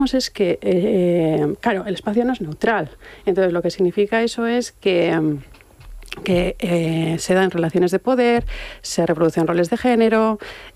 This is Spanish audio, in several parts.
es que, claro, el espacio no es neutral. Entonces, lo que significa eso es que se dan relaciones de poder, se reproducen roles de género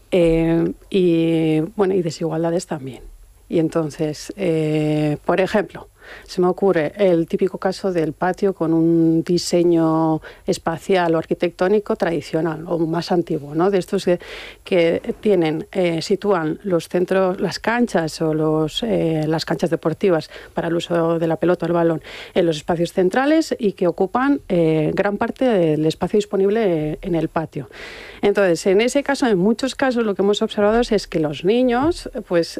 y desigualdades también. Y entonces, por ejemplo, se me ocurre el típico caso del patio con un diseño espacial o arquitectónico tradicional o más antiguo, ¿no? De estos que tienen, sitúan los centros, las canchas o las canchas deportivas para el uso de la pelota o el balón en los espacios centrales y que ocupan gran parte del espacio disponible en el patio. Entonces, en ese caso, en muchos casos, lo que hemos observado es que los niños, pues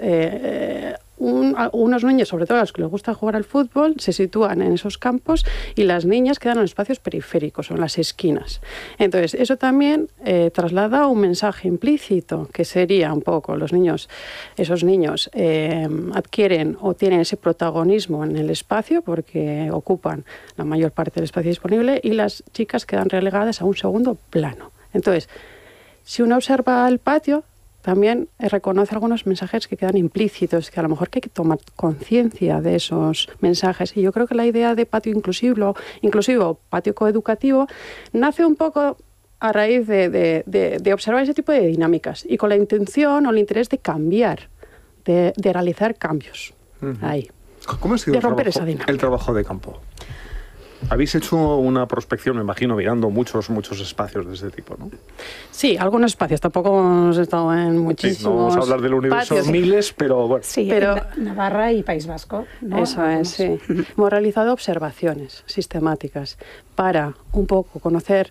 unos niños, sobre todo a los que les gusta jugar al fútbol, se sitúan en esos campos y las niñas quedan en espacios periféricos o en las esquinas. Entonces, eso también traslada un mensaje implícito, que sería un poco esos niños adquieren o tienen ese protagonismo en el espacio porque ocupan la mayor parte del espacio disponible y las chicas quedan relegadas a un segundo plano. Entonces, si uno observa el patio, también reconoce algunos mensajes que quedan implícitos, que a lo mejor hay que tomar conciencia de esos mensajes. Y yo creo que la idea de patio inclusivo, patio coeducativo, nace un poco a raíz de observar ese tipo de dinámicas y con la intención o el interés de cambiar, de realizar cambios. Ahí. ¿Cómo ha sido de romper esa dinámica. El trabajo de campo? Habéis hecho una prospección, me imagino, mirando muchos espacios de ese tipo, ¿no? Sí, algunos espacios. Tampoco hemos estado en muchísimos. Sí, no vamos a hablar del universo patios, miles, pero bueno. Sí, pero Navarra y País Vasco, ¿no? Eso es, sí. Hemos realizado observaciones sistemáticas para un poco conocer.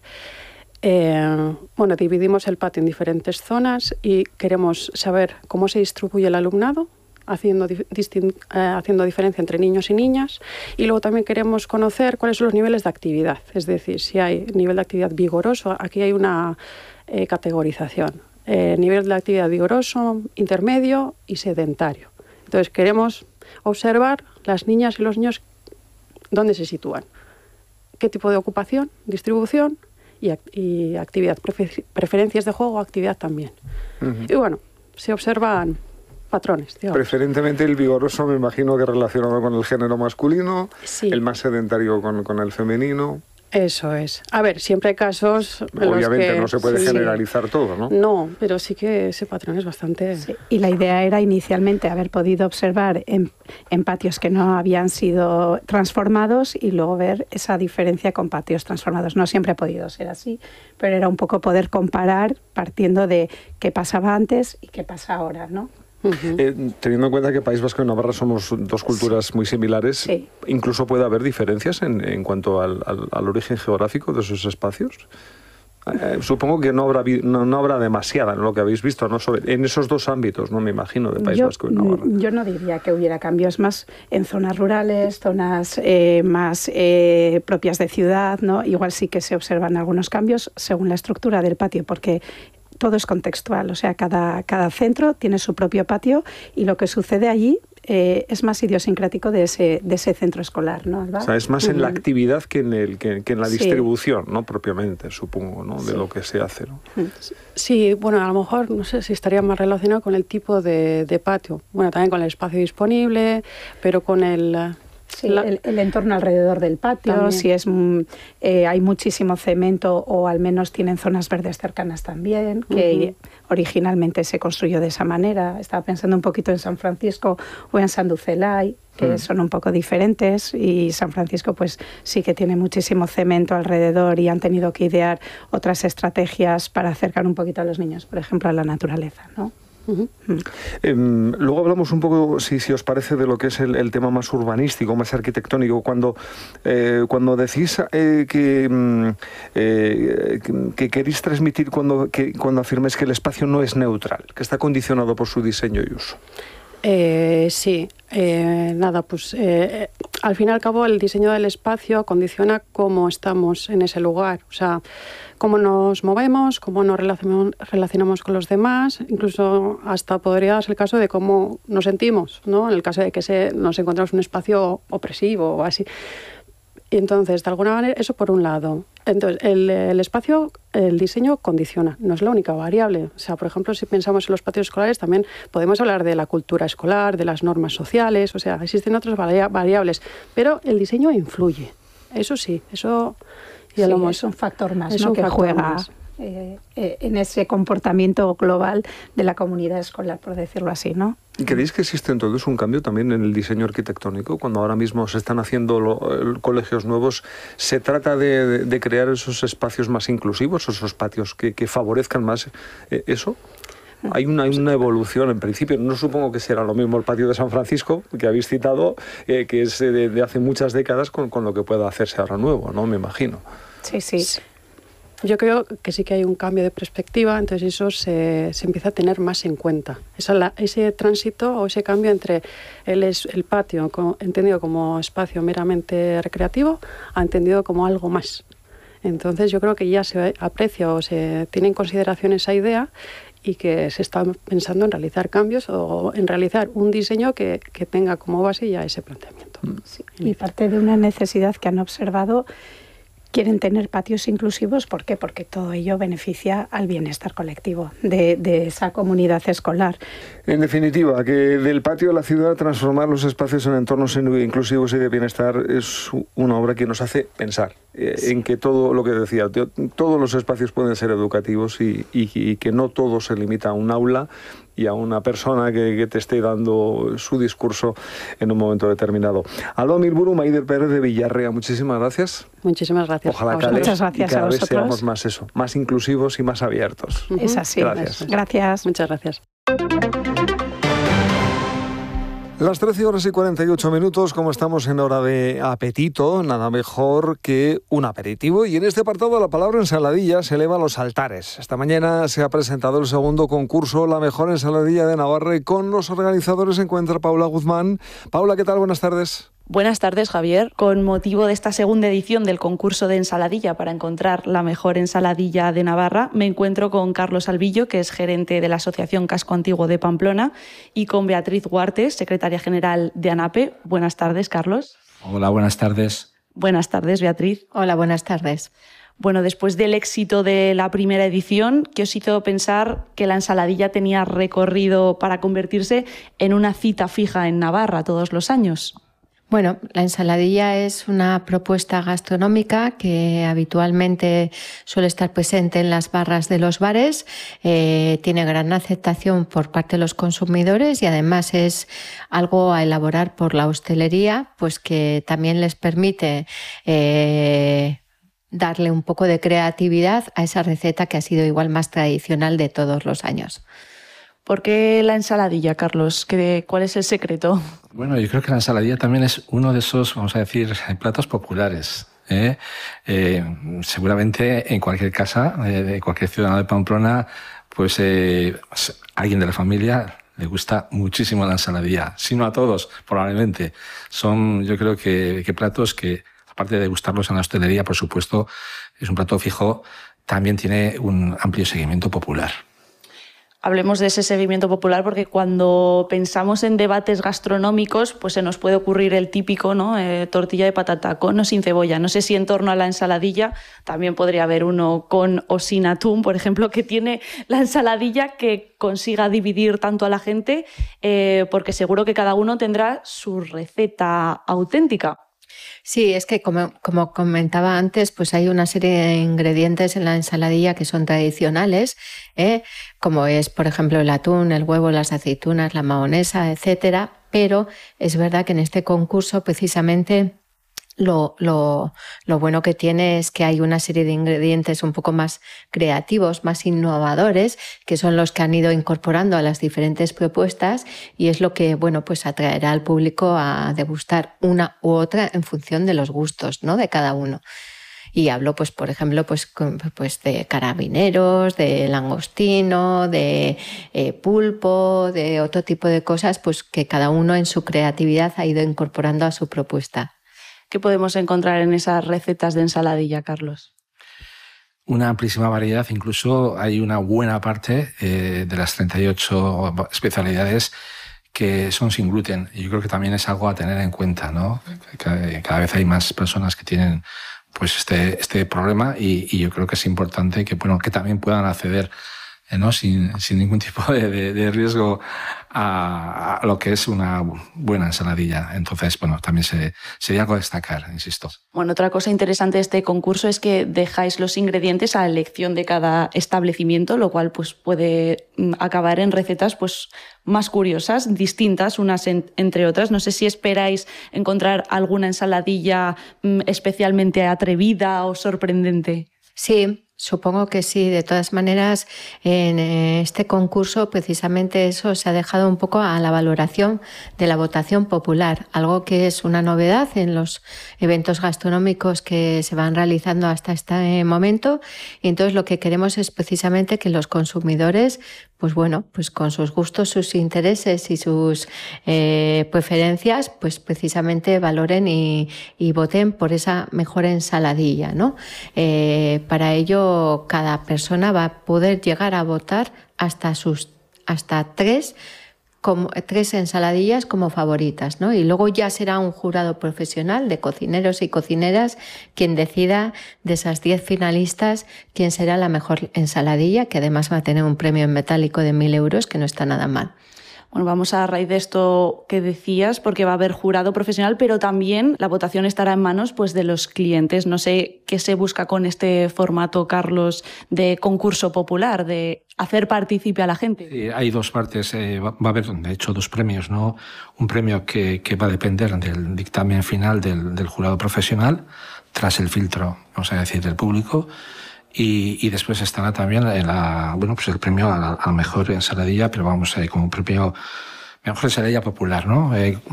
Dividimos el patio en diferentes zonas y queremos saber cómo se distribuye el alumnado, haciendo diferencia entre niños y niñas, y luego también queremos conocer cuáles son los niveles de actividad, es decir, si hay nivel de actividad vigoroso, aquí hay una categorización, nivel de actividad vigoroso, intermedio y sedentario. Entonces queremos observar las niñas y los niños dónde se sitúan, qué tipo de ocupación, distribución y actividad, preferencias de juego, actividad también. Y bueno, se observan patrones, digamos. Preferentemente el vigoroso, me imagino que relacionado con el género masculino, sí. El más sedentario con el femenino. Eso es. A ver, siempre hay casos en obviamente los que, no se puede generalizar todo, ¿no? No, pero sí que ese patrón es bastante... Sí. Y la idea era inicialmente haber podido observar en patios que no habían sido transformados y luego ver esa diferencia con patios transformados. No siempre ha podido ser así, pero era un poco poder comparar partiendo de qué pasaba antes y qué pasa ahora, ¿no? Teniendo en cuenta que País Vasco y Navarra somos dos culturas muy similares, incluso puede haber diferencias en cuanto al origen geográfico de esos espacios. Supongo que no habrá demasiada en lo que habéis visto, ¿no? En esos dos ámbitos, no me imagino, de País Vasco y Navarra. Yo no diría que hubiera cambios más en zonas rurales, zonas más propias de ciudad, ¿no? Igual sí que se observan algunos cambios según la estructura del patio, porque todo es contextual, o sea, cada centro tiene su propio patio y lo que sucede allí es más idiosincrático de ese centro escolar, ¿no, Alba? O sea, es más en la actividad que en la distribución, ¿no? Propiamente, supongo, ¿no? De lo que se hace, ¿no? Sí, bueno, a lo mejor, no sé si estaría más relacionado con el tipo de patio. Bueno, también con el espacio disponible, pero con el... Sí, el entorno alrededor del patio, también. Si hay muchísimo cemento o al menos tienen zonas verdes cercanas también, que originalmente se construyó de esa manera. Estaba pensando un poquito en San Francisco o en Sanducelay, que son un poco diferentes, y San Francisco pues sí que tiene muchísimo cemento alrededor y han tenido que idear otras estrategias para acercar un poquito a los niños, por ejemplo, a la naturaleza, ¿no? Luego hablamos un poco, si os parece, de lo que es el tema más urbanístico, más arquitectónico. Cuando decís que queréis transmitir cuando afirmáis que el espacio no es neutral, que está condicionado por su diseño y uso. Sí, al fin y al cabo el diseño del espacio condiciona cómo estamos en ese lugar, o sea, cómo nos movemos, cómo nos relacionamos con los demás, incluso hasta podría ser el caso de cómo nos sentimos, ¿no? En el caso de que nos encontramos en un espacio opresivo o así. Y entonces, de alguna manera, eso por un lado. Entonces, el espacio, el diseño condiciona, no es la única variable. O sea, por ejemplo, si pensamos en los patios escolares, también podemos hablar de la cultura escolar, de las normas sociales, o sea, existen otras variables, pero el diseño influye. Eso sí, eso ya lo hemos... es un factor más, ¿no? Que juega en ese comportamiento global de la comunidad escolar, por decirlo así, ¿no? ¿Y creéis que existe entonces un cambio también en el diseño arquitectónico? Cuando ahora mismo se están haciendo colegios nuevos, ¿se trata de crear esos espacios más inclusivos, esos patios que favorezcan más eso? Hay una evolución, en principio. No supongo que será lo mismo el patio de San Francisco, que habéis citado, que es de hace muchas décadas, con lo que pueda hacerse ahora nuevo, ¿no? Me imagino. Sí. Yo creo que sí que hay un cambio de perspectiva, entonces eso se empieza a tener más en cuenta. Ese tránsito o ese cambio entre el patio, entendido como espacio meramente recreativo, a entendido como algo más. Entonces yo creo que ya se aprecia o se tiene en consideración esa idea y que se está pensando en realizar cambios o en realizar un diseño que tenga como base ya ese planteamiento. Sí. Y parte de una necesidad que han observado. Quieren tener patios inclusivos, ¿por qué? Porque todo ello beneficia al bienestar colectivo de esa comunidad escolar. En definitiva, que del patio de la ciudad transformar los espacios en entornos inclusivos y de bienestar es una obra que nos hace pensar en que todo lo que decía, todos los espacios pueden ser educativos y que no todo se limita a un aula y a una persona que te esté dando su discurso en un momento determinado. Alba Milburu, Maider Pérez de Villarrea, muchísimas gracias. Muchísimas gracias. Ojalá muchas gracias y cada a vez vosotros. seamos más más inclusivos y más abiertos. Es así. Gracias. Gracias. Muchas gracias. Las 13:48, como estamos en hora de apetito, nada mejor que un aperitivo. Y en este apartado la palabra ensaladilla se eleva a los altares. Esta mañana se ha presentado el segundo concurso, La Mejor Ensaladilla de Navarra, y con los organizadores se encuentra Paula Guzmán. Paula, ¿qué tal? Buenas tardes. Buenas tardes, Javier. Con motivo de esta segunda edición del concurso de ensaladilla para encontrar la mejor ensaladilla de Navarra, me encuentro con Carlos Albillo, que es gerente de la Asociación Casco Antiguo de Pamplona, y con Beatriz Huartes, secretaria general de ANAPE. Buenas tardes, Carlos. Hola, buenas tardes. Buenas tardes, Beatriz. Hola, buenas tardes. Bueno, después del éxito de la primera edición, ¿qué os hizo pensar que la ensaladilla tenía recorrido para convertirse en una cita fija en Navarra todos los años? Bueno, la ensaladilla es una propuesta gastronómica que habitualmente suele estar presente en las barras de los bares, tiene gran aceptación por parte de los consumidores y además es algo a elaborar por la hostelería, pues que también les permite darle un poco de creatividad a esa receta que ha sido igual más tradicional de todos los años. ¿Por qué la ensaladilla, Carlos? ¿Cuál es el secreto? Bueno, yo creo que la ensaladilla también es uno de esos, vamos a decir, platos populares. Seguramente en cualquier casa, de cualquier ciudadano de Pamplona, pues alguien de la familia le gusta muchísimo la ensaladilla. Si no a todos, probablemente. Son, yo creo que platos que, aparte de gustarlos en la hostelería, por supuesto, es un plato fijo, también tiene un amplio seguimiento popular. Hablemos de ese seguimiento popular porque cuando pensamos en debates gastronómicos, pues se nos puede ocurrir el típico, ¿no? Tortilla de patata con o sin cebolla. No sé si en torno a la ensaladilla también podría haber uno con o sin atún, por ejemplo, que tiene la ensaladilla que consiga dividir tanto a la gente, porque seguro que cada uno tendrá su receta auténtica. Sí, es que como comentaba antes, pues hay una serie de ingredientes en la ensaladilla que son tradicionales, como es, por ejemplo, el atún, el huevo, las aceitunas, la mayonesa, etcétera. Pero es verdad que en este concurso precisamente lo bueno que tiene es que hay una serie de ingredientes un poco más creativos, más innovadores, que son los que han ido incorporando a las diferentes propuestas y es lo que, bueno, pues atraerá al público a degustar una u otra en función de los gustos, ¿no? De cada uno. Y hablo, pues, por ejemplo, pues de carabineros, de langostino, de pulpo, de otro tipo de cosas, pues que cada uno en su creatividad ha ido incorporando a su propuesta. ¿Qué podemos encontrar en esas recetas de ensaladilla, Carlos? Una amplísima variedad, incluso hay una buena parte de las 38 especialidades que son sin gluten. Y yo creo que también es algo a tener en cuenta, ¿no? Cada vez hay más personas que tienen pues este problema y yo creo que es importante que, bueno, que también puedan acceder, ¿no? sin ningún tipo de riesgo a lo que es una buena ensaladilla. Entonces, bueno, también sería algo a destacar, insisto. Bueno, otra cosa interesante de este concurso es que dejáis los ingredientes a elección de cada establecimiento, lo cual pues puede acabar en recetas pues más curiosas, distintas unas entre otras. No sé si esperáis encontrar alguna ensaladilla especialmente atrevida o sorprendente. Sí, supongo que sí. De todas maneras, en este concurso precisamente eso se ha dejado un poco a la valoración de la votación popular, algo que es una novedad en los eventos gastronómicos que se van realizando hasta este momento. Y entonces lo que queremos es precisamente que los consumidores, pues bueno, pues con sus gustos, sus intereses y sus preferencias, pues precisamente valoren y voten por esa mejor ensaladilla, ¿no? Para ello, cada persona va a poder llegar a votar hasta tres ensaladillas como favoritas, ¿no? Y luego ya será un jurado profesional de cocineros y cocineras quien decida de esas 10 finalistas quién será la mejor ensaladilla, que además va a tener un premio en metálico de 1.000 euros, que no está nada mal. Bueno, vamos a raíz de esto que decías, porque va a haber jurado profesional, pero también la votación estará en manos pues, de los clientes. No sé qué se busca con este formato, Carlos, de concurso popular, de hacer partícipe a la gente. Sí, hay dos partes. Va a haber, de hecho, dos premios, ¿no? Un premio que va a depender del dictamen final del jurado profesional, tras el filtro, vamos a decir, del público. Y después estará también pues el premio a la mejor ensaladilla, pero vamos, como premio mejor ensaladilla popular, ¿no?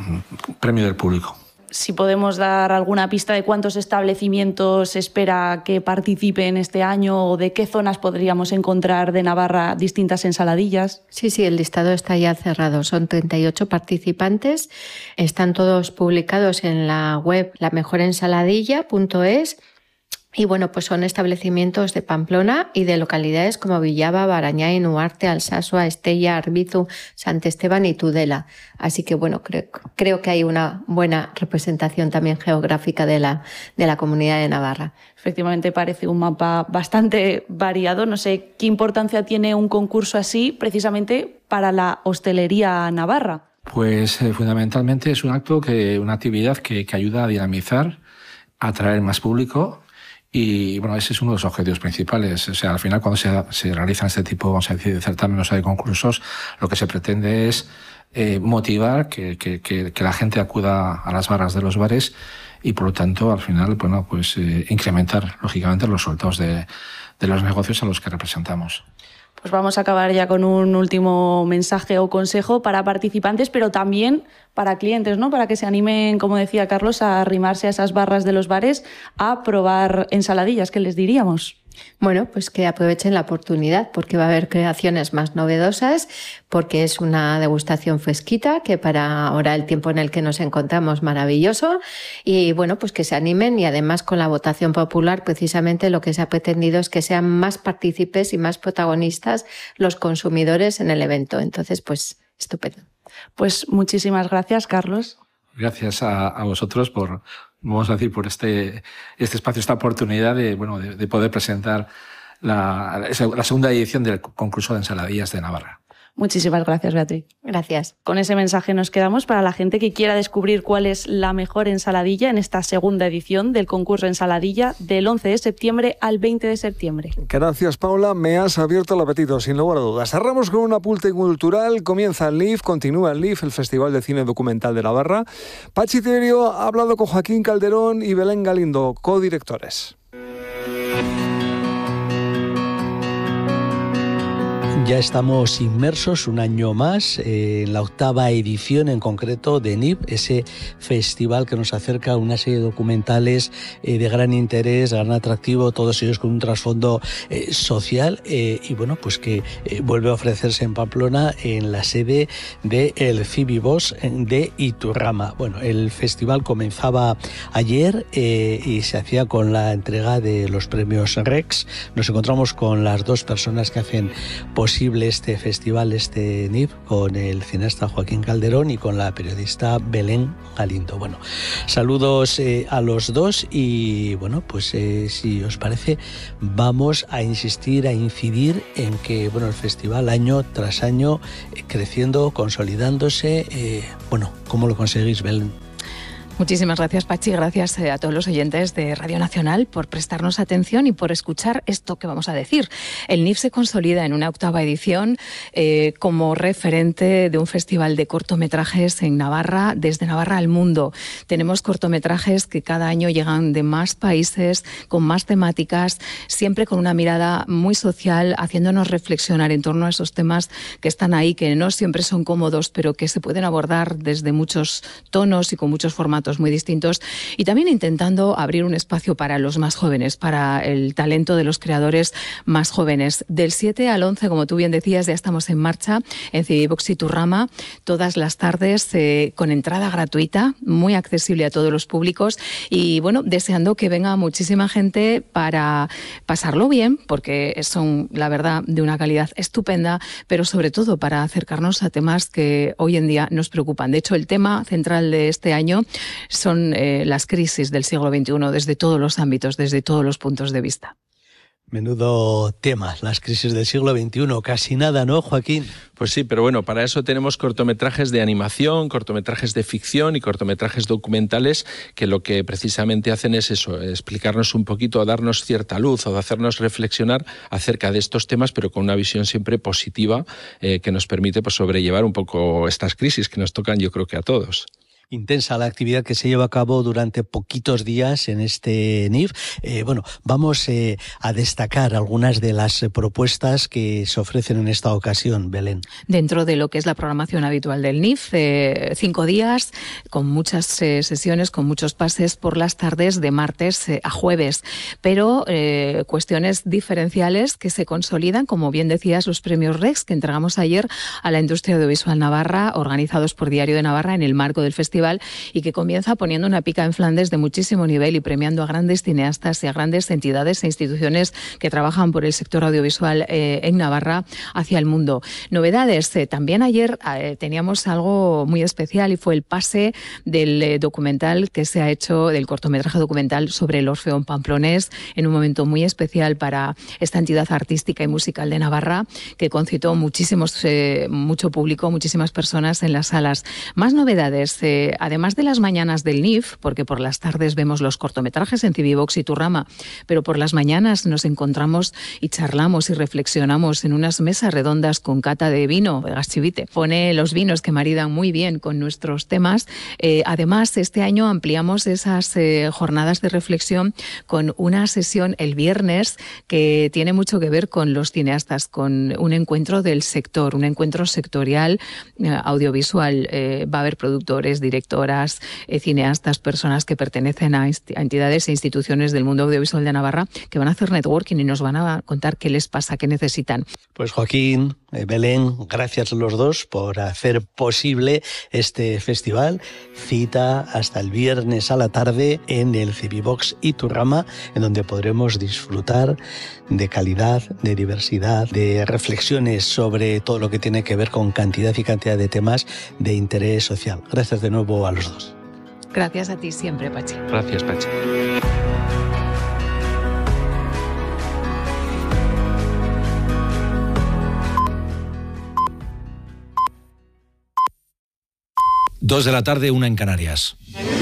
Premio del público. Si podemos dar alguna pista de cuántos establecimientos se espera que participen este año o de qué zonas podríamos encontrar de Navarra distintas ensaladillas. Sí, el listado está ya cerrado. Son 38 participantes. Están todos publicados en la web lamejorensaladilla.es. Y bueno, pues son establecimientos de Pamplona y de localidades como Villava, Barañáin, Uarte, Alsasua, Estella, Arbizu, Sant Esteban y Tudela. Así que bueno, creo que hay una buena representación también geográfica de la comunidad de Navarra. Efectivamente parece un mapa bastante variado. No sé qué importancia tiene un concurso así precisamente para la hostelería navarra. Pues fundamentalmente es una actividad que ayuda a dinamizar, a atraer más público. Y bueno, ese es uno de los objetivos principales. O sea, al final cuando se realizan este tipo, vamos a decir, de certámenes o de concursos, lo que se pretende es motivar que la gente acuda a las barras de los bares y por lo tanto al final, bueno, pues incrementar lógicamente los resultados de los negocios a los que representamos. Pues vamos a acabar ya con un último mensaje o consejo para participantes, pero también para clientes, ¿no? Para que se animen, como decía Carlos, a arrimarse a esas barras de los bares a probar ensaladillas, ¿qué les diríamos? Bueno, pues que aprovechen la oportunidad porque va a haber creaciones más novedosas, porque es una degustación fresquita que para ahora el tiempo en el que nos encontramos maravilloso y bueno, pues que se animen y además con la votación popular precisamente lo que se ha pretendido es que sean más partícipes y más protagonistas los consumidores en el evento. Entonces, pues estupendo. Pues muchísimas gracias, Carlos. Gracias a vosotros por, vamos a decir, por este espacio, esta oportunidad de poder presentar la segunda edición del concurso de ensaladillas de Navarra. Muchísimas gracias, Beatriz. Gracias. Con ese mensaje nos quedamos para la gente que quiera descubrir cuál es la mejor ensaladilla en esta segunda edición del concurso Ensaladilla del 11 de septiembre al 20 de septiembre. Gracias, Paula. Me has abierto el apetito, sin lugar a dudas. Cerramos con un apunte cultural. Comienza el LIF, continúa el LIF, el Festival de Cine Documental de Navarra. Pachi Terio ha hablado con Joaquín Calderón y Belén Galindo, codirectores. Ya estamos inmersos un año más en la 8ª edición en concreto de NIP, ese festival que nos acerca a una serie de documentales de gran interés, gran atractivo, todos ellos con un trasfondo social y bueno, pues que vuelve a ofrecerse en Pamplona en la sede del Cibibos de Iturrama. Bueno, el festival comenzaba ayer y se hacía con la entrega de los premios Rex. Nos encontramos con las dos personas que hacen posible posible este festival, este NIF, con el cineasta Joaquín Calderón y con la periodista Belén Galindo. Bueno, saludos a los dos y bueno, pues si os parece, vamos a insistir, a incidir en que bueno, el festival año tras año creciendo, consolidándose. Bueno, ¿cómo lo conseguís, Belén? Muchísimas gracias, Pachi. Gracias a todos los oyentes de Radio Nacional por prestarnos atención y por escuchar esto que vamos a decir. El NIF se consolida en una 8ª edición como referente de un festival de cortometrajes en Navarra, desde Navarra al mundo. Tenemos cortometrajes que cada año llegan de más países, con más temáticas, siempre con una mirada muy social, haciéndonos reflexionar en torno a esos temas que están ahí, que no siempre son cómodos, pero que se pueden abordar desde muchos tonos y con muchos formatos muy distintos, y también intentando abrir un espacio para los más jóvenes, para el talento de los creadores más jóvenes. Del 7 al 11, como tú bien decías, ya estamos en marcha en Civivox Iturrama, todas las tardes con entrada gratuita, muy accesible a todos los públicos, y bueno, deseando que venga muchísima gente para pasarlo bien, porque son, la verdad, de una calidad estupenda, pero sobre todo para acercarnos a temas que hoy en día nos preocupan. De hecho, el tema central de este año son las crisis del siglo XXI desde todos los ámbitos, desde todos los puntos de vista. Menudo tema, las crisis del siglo XXI, casi nada, ¿no, Joaquín? Pues sí, pero bueno, para eso tenemos cortometrajes de animación, cortometrajes de ficción y cortometrajes documentales que lo que precisamente hacen es eso, explicarnos un poquito, darnos cierta luz o hacernos reflexionar acerca de estos temas, pero con una visión siempre positiva que nos permite pues, sobrellevar un poco estas crisis que nos tocan, yo creo que a todos. Intensa la actividad que se lleva a cabo durante poquitos días en este NIF. Bueno, vamos a destacar algunas de las propuestas que se ofrecen en esta ocasión, Belén. Dentro de lo que es la programación habitual del NIF, 5 días con muchas sesiones, con muchos pases por las tardes de martes a jueves, pero cuestiones diferenciales que se consolidan, como bien decías, los premios Rex que entregamos ayer a la industria audiovisual navarra, organizados por Diario de Navarra en el marco del festival, y que comienza poniendo una pica en Flandes de muchísimo nivel y premiando a grandes cineastas y a grandes entidades e instituciones que trabajan por el sector audiovisual en Navarra hacia el mundo. Novedades, también ayer teníamos algo muy especial y fue el pase del documental que se ha hecho, del cortometraje documental sobre el Orfeón Pamplonés, en un momento muy especial para esta entidad artística y musical de Navarra, que concitó mucho público, muchísimas personas en las salas. Más novedades, además de las mañanas del NIF, porque por las tardes vemos los cortometrajes en Civivox Iturrama, pero por las mañanas nos encontramos y charlamos y reflexionamos en unas mesas redondas con cata de vino, de Gaschivite. Pone los vinos que maridan muy bien con nuestros temas. Además, este año ampliamos esas jornadas de reflexión con una sesión el viernes que tiene mucho que ver con los cineastas, con un encuentro del sector, un encuentro sectorial audiovisual. Va a haber productores, directoras, cineastas, personas que pertenecen a entidades e instituciones del mundo audiovisual de Navarra que van a hacer networking y nos van a contar qué les pasa, qué necesitan. Pues Joaquín, Belén, gracias a los dos por hacer posible este festival. Cita hasta el viernes a la tarde en el Civivox Iturrama, en donde podremos disfrutar de calidad, de diversidad, de reflexiones sobre todo lo que tiene que ver con cantidad y cantidad de temas de interés social. Gracias de nuevo a los dos. Gracias a ti siempre, Pachi. Gracias, Pachi. Dos de la tarde, 1 en Canarias.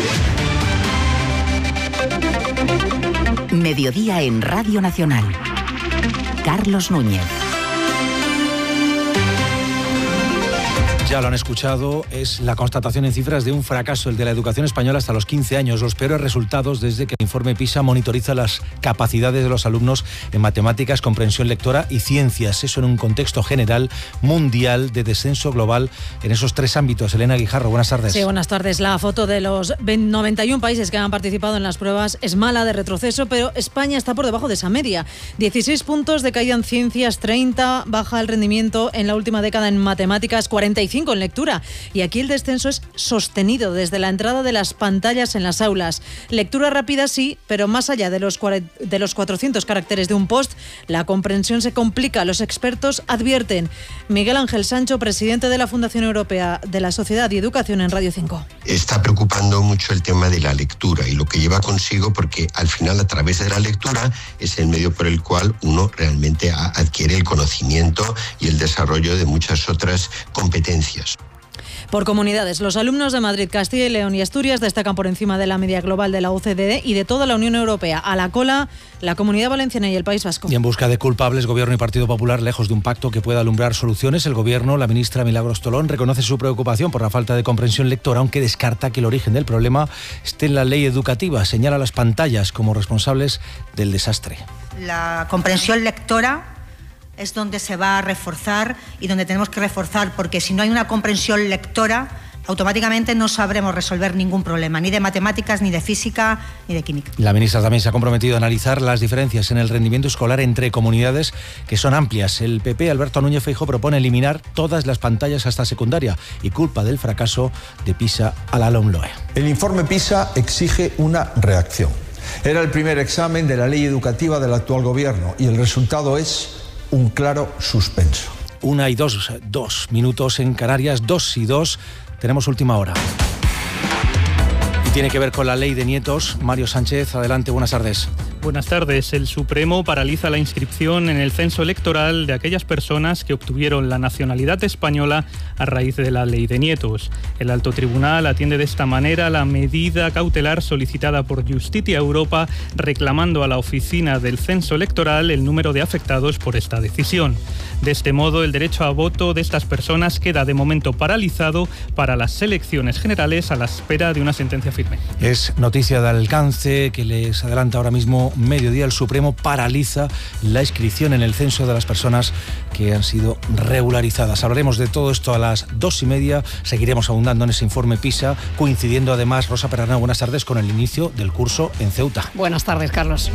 Mediodía en Radio Nacional. Carlos Núñez. Ya lo han escuchado, es la constatación en cifras de un fracaso, el de la educación española hasta los 15 años. Los peores resultados desde que el informe PISA monitoriza las capacidades de los alumnos en matemáticas, comprensión lectora y ciencias. Eso en un contexto general mundial de descenso global en esos 3 ámbitos. Elena Guijarro, buenas tardes. Sí, buenas tardes. La foto de los 91 países que han participado en las pruebas es mala, de retroceso, pero España está por debajo de esa media. 16 puntos de caída en ciencias, 30 baja el rendimiento en la última década en matemáticas, 45 95 en lectura. Y aquí el descenso es sostenido desde la entrada de las pantallas en las aulas. Lectura rápida sí, pero más allá de los 400 caracteres de un post, la comprensión se complica. Los expertos advierten. Miguel Ángel Sancho, presidente de la Fundación Europea de la Sociedad y Educación en Radio 5. Está preocupando mucho el tema de la lectura y lo que lleva consigo, porque al final a través de la lectura es el medio por el cual uno realmente adquiere el conocimiento y el desarrollo de muchas otras competencias. Por comunidades, los alumnos de Madrid, Castilla y León y Asturias destacan por encima de la media global de la OCDE y de toda la Unión Europea. A la cola, la Comunidad Valenciana y el País Vasco. Y en busca de culpables, Gobierno y Partido Popular, lejos de un pacto que pueda alumbrar soluciones, el Gobierno, la ministra Milagros Tolón, reconoce su preocupación por la falta de comprensión lectora, aunque descarta que el origen del problema esté en la ley educativa. Señala las pantallas como responsables del desastre. La comprensión lectora es donde se va a reforzar y donde tenemos que reforzar, porque si no hay una comprensión lectora, automáticamente no sabremos resolver ningún problema, ni de matemáticas, ni de física, ni de química. La ministra también se ha comprometido a analizar las diferencias en el rendimiento escolar entre comunidades, que son amplias. El PP, Alberto Núñez Feijóo, propone eliminar todas las pantallas hasta secundaria y culpa del fracaso de PISA a la LOMLOE. El informe PISA exige una reacción. Era el primer examen de la ley educativa del actual gobierno y el resultado es un claro suspenso. 1:02 minutos en Canarias, 2:02. Tenemos última hora. Y tiene que ver con la ley de nietos. Mario Sánchez, adelante, buenas tardes. Buenas tardes. El Supremo paraliza la inscripción en el censo electoral de aquellas personas que obtuvieron la nacionalidad española a raíz de la ley de nietos. El Alto Tribunal atiende de esta manera la medida cautelar solicitada por Justitia Europa, reclamando a la oficina del censo electoral el número de afectados por esta decisión. De este modo, el derecho a voto de estas personas queda de momento paralizado para las elecciones generales a la espera de una sentencia firme. Es noticia de alcance que les adelanta ahora mismo mediodía. El Supremo paraliza la inscripción en el censo de las personas que han sido regularizadas. Hablaremos de todo esto a las 2:30. Seguiremos abundando en ese informe PISA, coincidiendo además, Rosa Perarnau, buenas tardes, con el inicio del curso en Ceuta. Buenas tardes, Carlos.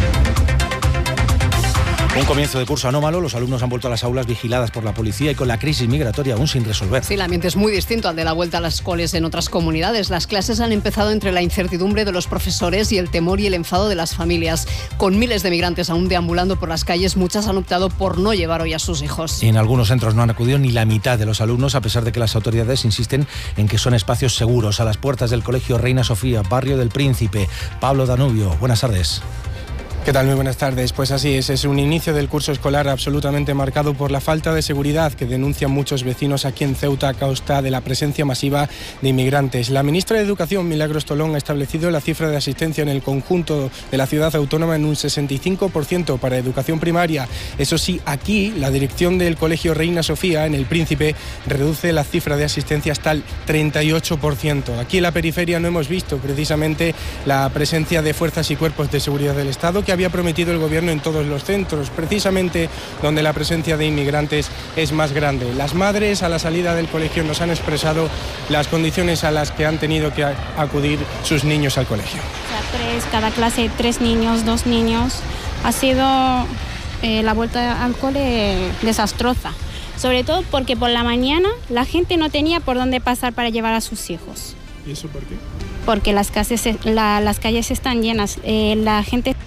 Un comienzo de curso anómalo, los alumnos han vuelto a las aulas vigiladas por la policía y con la crisis migratoria aún sin resolver. Sí, el ambiente es muy distinto al de la vuelta a las escuelas en otras comunidades. Las clases han empezado entre la incertidumbre de los profesores y el temor y el enfado de las familias. Con miles de migrantes aún deambulando por las calles, muchas han optado por no llevar hoy a sus hijos. Y en algunos centros no han acudido ni la mitad de los alumnos, a pesar de que las autoridades insisten en que son espacios seguros. A las puertas del Colegio Reina Sofía, Barrio del Príncipe. Pablo Danubio, buenas tardes. ¿Qué tal? Muy buenas tardes. Pues así es un inicio del curso escolar absolutamente marcado por la falta de seguridad que denuncian muchos vecinos aquí en Ceuta a causa de la presencia masiva de inmigrantes. La ministra de Educación, Milagros Tolón, ha establecido la cifra de asistencia en el conjunto de la ciudad autónoma en un 65% para educación primaria. Eso sí, aquí la dirección del Colegio Reina Sofía, en el Príncipe, reduce la cifra de asistencia hasta el 38%. Aquí en la periferia no hemos visto precisamente la presencia de fuerzas y cuerpos de seguridad del Estado que había prometido el gobierno en todos los centros, precisamente donde la presencia de inmigrantes es más grande. Las madres a la salida del colegio nos han expresado las condiciones a las que han tenido que acudir sus niños al colegio. Cada clase 3 niños, 2 niños. Ha sido la vuelta al cole desastrosa, sobre todo porque por la mañana la gente no tenía por dónde pasar para llevar a sus hijos. ¿Y eso por qué? Porque las calles están llenas, la gente...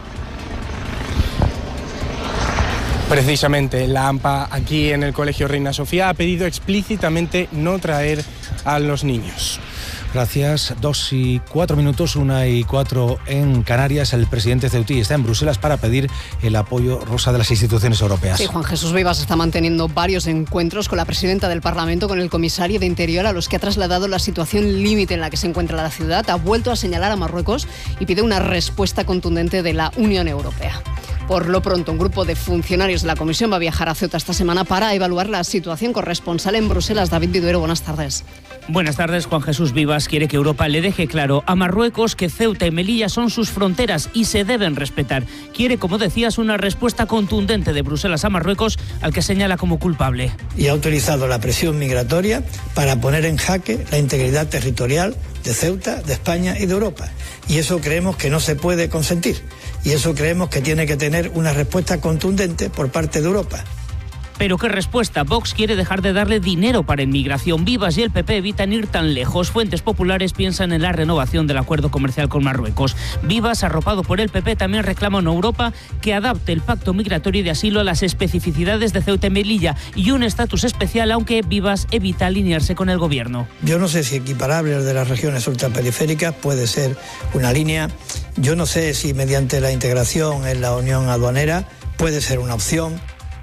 Precisamente, la AMPA aquí en el Colegio Reina Sofía ha pedido explícitamente no traer a los niños. Gracias. 2:04 minutos, 1:04 en Canarias. El presidente ceutí está en Bruselas para pedir el apoyo, Rosa, de las instituciones europeas. Sí, Juan Jesús Vivas está manteniendo varios encuentros con la presidenta del Parlamento, con el comisario de Interior, a los que ha trasladado la situación límite en la que se encuentra la ciudad. Ha vuelto a señalar a Marruecos y pide una respuesta contundente de la Unión Europea. Por lo pronto, un grupo de funcionarios de la Comisión va a viajar a Ceuta esta semana para evaluar la situación. Corresponsal en Bruselas, David Viduero, buenas tardes. Buenas tardes. Juan Jesús Vivas quiere que Europa le deje claro a Marruecos que Ceuta y Melilla son sus fronteras y se deben respetar. Quiere, como decías, una respuesta contundente de Bruselas a Marruecos, al que señala como culpable. Y ha utilizado la presión migratoria para poner en jaque la integridad territorial de Ceuta, de España y de Europa. Y eso creemos que no se puede consentir. Y eso creemos que tiene que tener una respuesta contundente por parte de Europa. Pero ¿qué respuesta? Vox quiere dejar de darle dinero para inmigración. Vivas y el PP evitan ir tan lejos. Fuentes populares piensan en la renovación del acuerdo comercial con Marruecos. Vivas, arropado por el PP, también reclama a una Europa que adapte el pacto migratorio y de asilo a las especificidades de Ceuta y Melilla y un estatus especial, aunque Vivas evita alinearse con el gobierno. Yo no sé si equiparable al de las regiones ultraperiféricas puede ser una línea. Yo no sé si mediante la integración en la unión aduanera puede ser una opción.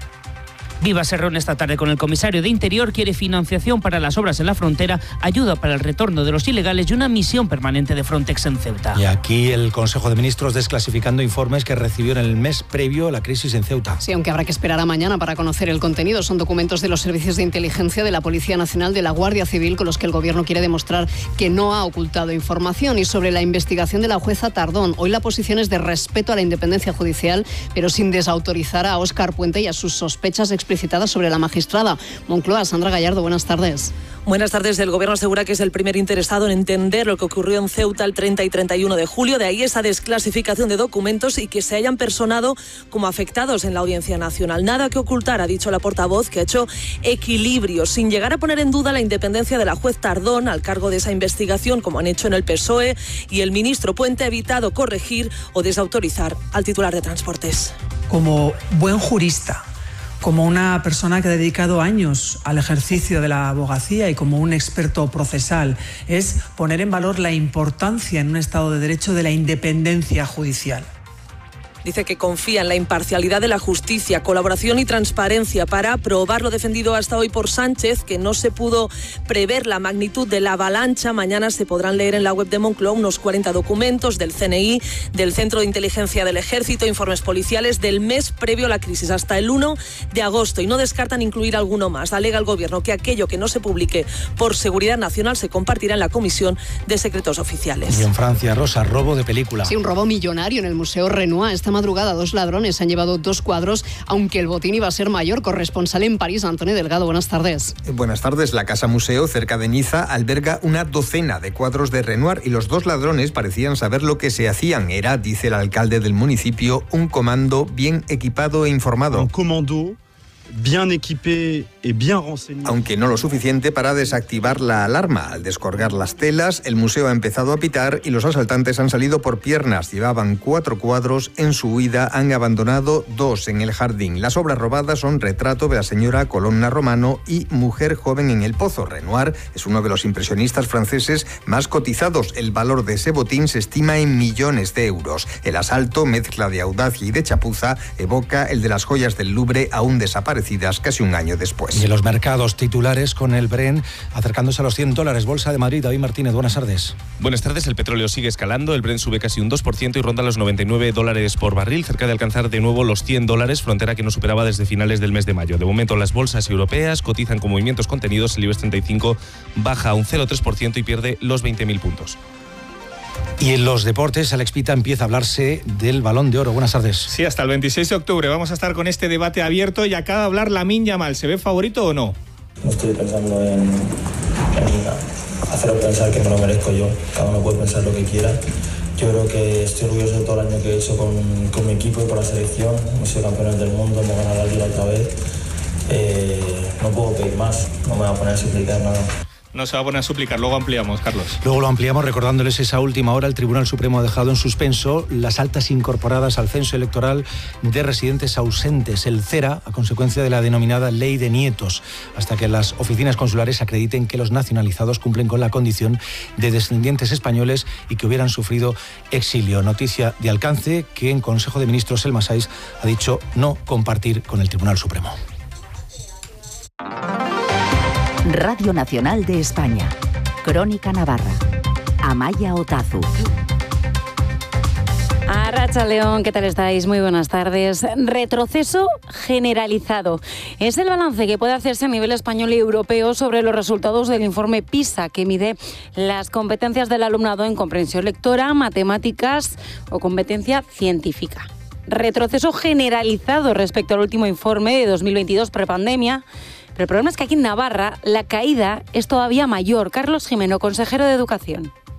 Vivas se reúne esta tarde con el comisario de Interior, quiere financiación para las obras en la frontera, ayuda para el retorno de los ilegales y una misión permanente de Frontex en Ceuta. Y aquí el Consejo de Ministros desclasificando informes que recibió en el mes previo a la crisis en Ceuta. Sí, aunque habrá que esperar a mañana para conocer el contenido. Son documentos de los servicios de inteligencia de la Policía Nacional, de la Guardia Civil, con los que el Gobierno quiere demostrar que no ha ocultado información. Y sobre la investigación de la jueza Tardón, hoy la posición es de respeto a la independencia judicial, pero sin desautorizar a Óscar Puente y a sus sospechas explicitadas sobre la magistrada. Moncloa, Sandra Gallardo, buenas tardes. Buenas tardes. El Gobierno asegura que es el primer interesado en entender lo que ocurrió en Ceuta el 30 y 31 de julio. De ahí esa desclasificación de documentos y que se hayan personado como afectados en la Audiencia Nacional. Nada que ocultar, ha dicho la portavoz, que ha hecho equilibrio, sin llegar a poner en duda la independencia de la juez Tardón al cargo de esa investigación, como han hecho en el PSOE, y el ministro Puente ha evitado corregir o desautorizar al titular de Transportes. Como buen jurista, como una persona que ha dedicado años al ejercicio de la abogacía y como un experto procesal, es poner en valor la importancia en un Estado de Derecho de la independencia judicial. Dice que confía en la imparcialidad de la justicia, colaboración y transparencia para aprobar lo defendido hasta hoy por Sánchez, que no se pudo prever la magnitud de la avalancha. Mañana se podrán leer en la web de Moncloa unos 40 documentos del CNI, del Centro de Inteligencia del Ejército, informes policiales del mes previo a la crisis, hasta el 1 de agosto. Y no descartan incluir alguno más. Alega el Gobierno que aquello que no se publique por seguridad nacional se compartirá en la Comisión de Secretos Oficiales. Y en Francia, Rosa, robo de película. Sí, un robo millonario en el Museo Renoir. Esta madrugada 2 ladrones han llevado 2 cuadros, aunque el botín iba a ser mayor. Corresponsal en París, Antonio Delgado, buenas tardes. Buenas tardes. La Casa Museo, cerca de Niza, alberga una docena de cuadros de Renoir y los 2 ladrones parecían saber lo que se hacían. Era, dice el alcalde del municipio, un comando bien equipado e informado. Un comando bien equipé y bien renseñado. Aunque no lo suficiente para desactivar la alarma. Al descolgar las telas, el museo ha empezado a pitar y los asaltantes han salido por piernas. Llevaban 4 cuadros. En su huida han abandonado 2 en el jardín. Las obras robadas son Retrato de la señora Colonna Romano y Mujer joven en el pozo. Renoir es uno de los impresionistas franceses más cotizados. El valor de ese botín se estima en millones de euros. El asalto, mezcla de audacia y de chapuza, evoca el de las joyas del Louvre, aún desaparecidas casi un año después. Y en los mercados titulares con el Brent acercándose a los $100. Bolsa de Madrid, David Martínez, buenas tardes. Buenas tardes. El petróleo sigue escalando. El Brent sube casi un 2% y ronda los $99 por barril, cerca de alcanzar de nuevo los $100, frontera que no superaba desde finales del mes de mayo. De momento, las bolsas europeas cotizan con movimientos contenidos. El IBEX 35 baja un 0,3% y pierde los 20.000 puntos. Y en los deportes, Alex Pita, empieza a hablarse del Balón de Oro. Buenas tardes. Sí, hasta el 26 de octubre vamos a estar con este debate abierto y acaba de hablar Lamine Yamal. ¿Se ve favorito o no? No estoy pensando en haceros pensar que me lo merezco yo. Cada uno puede pensar lo que quiera. Yo creo que estoy orgulloso de todo el año que he hecho con mi equipo y con la selección. Hemos sido campeones del mundo, hemos ganado la Liga otra vez. No puedo pedir más, no me voy a poner a suplicar nada. No se va a poner a suplicar, luego ampliamos, Carlos. Luego lo ampliamos recordándoles esa última hora. El Tribunal Supremo ha dejado en suspenso las altas incorporadas al censo electoral de residentes ausentes, el CERA, a consecuencia de la denominada Ley de Nietos, hasta que las oficinas consulares acrediten que los nacionalizados cumplen con la condición de descendientes españoles y que hubieran sufrido exilio. Noticia de alcance que en Consejo de Ministros el Masais ha dicho no compartir con el Tribunal Supremo. Radio Nacional de España. Crónica Navarra. Amaya Otazu. Arratsaldeon, ¿qué tal estáis? Muy buenas tardes. Retroceso generalizado. Es el balance que puede hacerse a nivel español y europeo sobre los resultados del informe PISA, que mide las competencias del alumnado en comprensión lectora, matemáticas o competencia científica. Retroceso generalizado respecto al último informe de 2022 prepandemia. Pero el problema es que aquí en Navarra la caída es todavía mayor. Carlos Jimeno, consejero de Educación.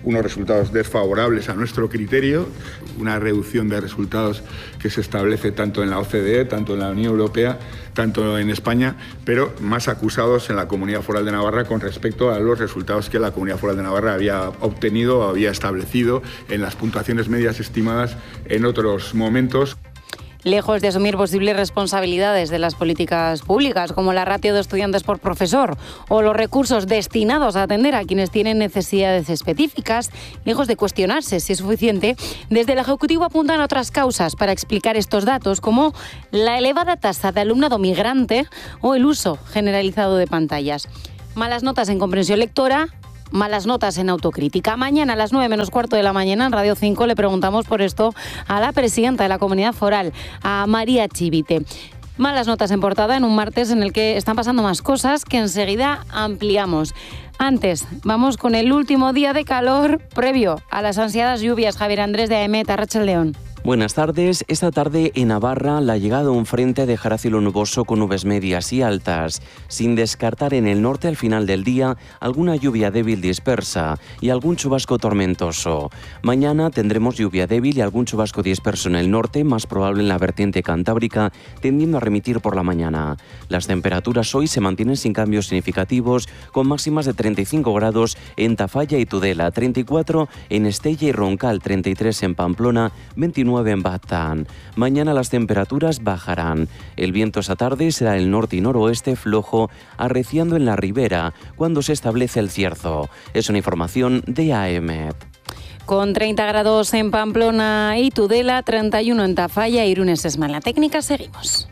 unos resultados desfavorables a nuestro criterio, una reducción de resultados que se establece tanto en la OCDE, tanto en la Unión Europea, tanto en España, pero más acusados en la Comunidad Foral de Navarra con respecto a los resultados que la Comunidad Foral de Navarra había obtenido o había establecido en las puntuaciones medias estimadas en otros momentos. Lejos de asumir posibles responsabilidades de las políticas públicas, como la ratio de estudiantes por profesor o los recursos destinados a atender a quienes tienen necesidades específicas, lejos de cuestionarse si es suficiente, desde el Ejecutivo apuntan a otras causas para explicar estos datos, como la elevada tasa de alumnado migrante o el uso generalizado de pantallas. Malas notas en comprensión lectora, malas notas en autocrítica. Mañana a las 9 menos cuarto de la mañana en Radio 5 le preguntamos por esto a la presidenta de la Comunidad Foral, a María Chivite. Malas notas en portada en un martes en el que están pasando más cosas que enseguida ampliamos. Antes, vamos con el último día de calor previo a las ansiadas lluvias. Javier Andrés de AEMET, Arratsaldeon. Buenas tardes. Esta tarde en Navarra la llegada de un frente dejará cielo nuboso con nubes medias y altas, sin descartar en el norte al final del día alguna lluvia débil dispersa y algún chubasco tormentoso. Mañana tendremos lluvia débil y algún chubasco disperso en el norte, más probable en la vertiente cantábrica, tendiendo a remitir por la mañana. Las temperaturas hoy se mantienen sin cambios significativos, con máximas de 35 grados en Tafalla y Tudela, 34 en Estella y Roncal, 33 en Pamplona, 29 en Baztán. Mañana las temperaturas bajarán. El viento esta tarde será el norte y noroeste flojo, arreciando en la ribera cuando se establece el cierzo. Es una información de AEMET. Con 30 grados en Pamplona y Tudela, 31 en Tafalla, Irún Sesma. En la técnica seguimos.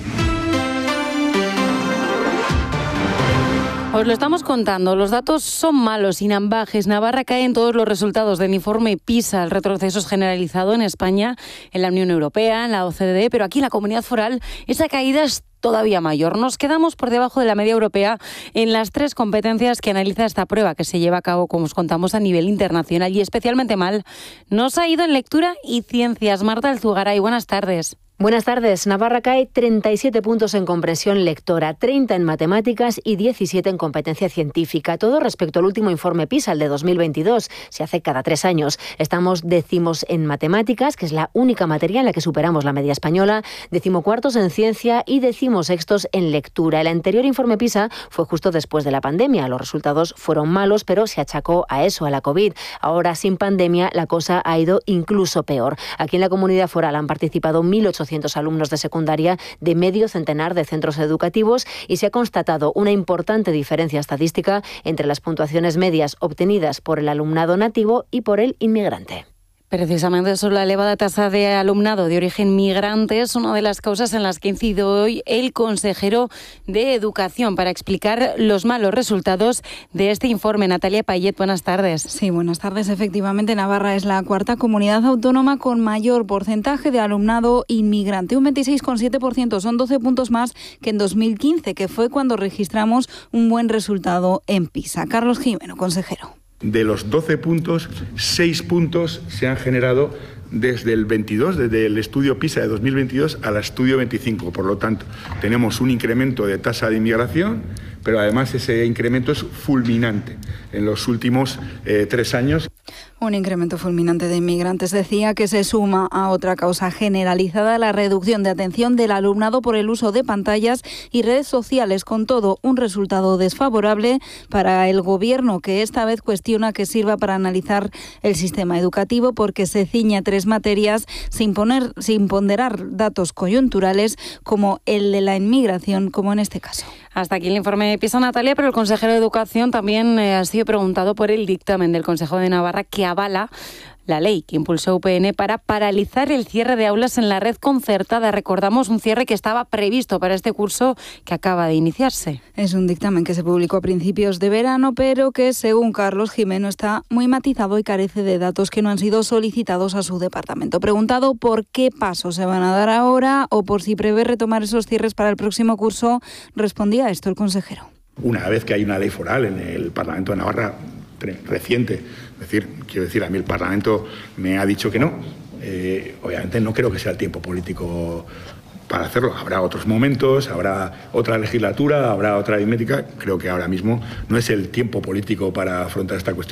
Os lo estamos contando, los datos son malos, sin ambajes. Navarra cae en todos los resultados del informe PISA. El retroceso es generalizado en España, en la Unión Europea, en la OCDE, pero aquí en la Comunidad Foral esa caída es todavía mayor. Nos quedamos por debajo de la media europea en las 3 competencias que analiza esta prueba, que se lleva a cabo, como os contamos, a nivel internacional, y especialmente mal nos ha ido en lectura y ciencias. Marta Alzugaray, buenas tardes. Buenas tardes. Navarra cae 37 puntos en comprensión lectora, 30 en matemáticas y 17 en competencia científica. Todo respecto al último informe PISA, el de 2022. Se hace cada 3 años. Estamos décimos en matemáticas, que es la única materia en la que superamos la media española, 14º en ciencia y 16º en lectura. El anterior informe PISA fue justo después de la pandemia. Los resultados fueron malos, pero se achacó a eso, a la COVID. Ahora, sin pandemia, la cosa ha ido incluso peor. Aquí en la Comunidad Foral han participado 1.800 alumnos de secundaria de medio centenar de centros educativos y se ha constatado una importante diferencia estadística entre las puntuaciones medias obtenidas por el alumnado nativo y por el inmigrante. Precisamente sobre la elevada tasa de alumnado de origen migrante es una de las causas en las que incide hoy el consejero de Educación para explicar los malos resultados de este informe. Natalia Payet, buenas tardes. Sí, buenas tardes. Efectivamente, Navarra es la 4ª comunidad autónoma con mayor porcentaje de alumnado inmigrante, un 26,7%. Son 12 puntos más que en 2015, que fue cuando registramos un buen resultado en PISA. Carlos Jimeno, consejero. De los 12 puntos, 6 puntos se han generado desde el 22, desde el estudio PISA de 2022 al estudio 25. Por lo tanto, tenemos un incremento de tasa de inmigración, pero además ese incremento es fulminante en los últimos 3 años. Un incremento fulminante de inmigrantes, decía, que se suma a otra causa generalizada, la reducción de atención del alumnado por el uso de pantallas y redes sociales. Con todo, un resultado desfavorable para el Gobierno, que esta vez cuestiona que sirva para analizar el sistema educativo porque se ciñe a 3 materias sin ponderar datos coyunturales como el de la inmigración, como en este caso. Hasta aquí el informe de PISA, Natalia, pero el consejero de Educación también ha sido preguntado por el dictamen del Consejo de Navarra que avala la ley que impulsó UPN para paralizar el cierre de aulas en la red concertada. Recordamos un cierre que estaba previsto para este curso que acaba de iniciarse. Es un dictamen que se publicó a principios de verano, pero que, según Carlos Jimeno, está muy matizado y carece de datos que no han sido solicitados a su departamento. Preguntado por qué pasos se van a dar ahora o por si prevé retomar esos cierres para el próximo curso, respondía esto el consejero. Una vez que hay una ley foral en el Parlamento de Navarra reciente, quiero decir, a mí el Parlamento me ha dicho que no. Obviamente no creo que sea el tiempo político para hacerlo. Habrá otros momentos, habrá otra legislatura, habrá otra aritmética. Creo que ahora mismo no es el tiempo político para afrontar esta cuestión.